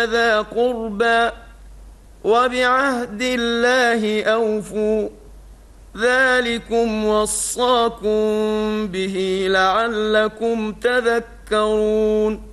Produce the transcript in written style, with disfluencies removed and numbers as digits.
ذا قربى وبعهد الله أوفوا ذلكم وصاكم به لعلكم تذكرون